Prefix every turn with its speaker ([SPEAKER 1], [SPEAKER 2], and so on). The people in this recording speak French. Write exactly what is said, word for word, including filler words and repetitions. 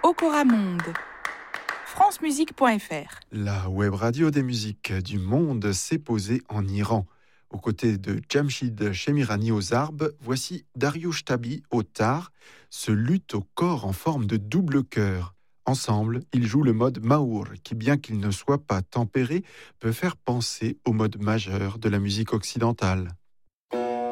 [SPEAKER 1] Okora Monde. france musique point f r.
[SPEAKER 2] La web radio des musiques du monde s'est posée en Iran. Aux côtés de Jamshid Shemirani aux arbes, voici Dariush Tabi au tar, ce luth au corps en forme de double chœur. Ensemble, ils jouent le mode maour, qui bien qu'il ne soit pas tempéré, peut faire penser au mode majeur de la musique occidentale.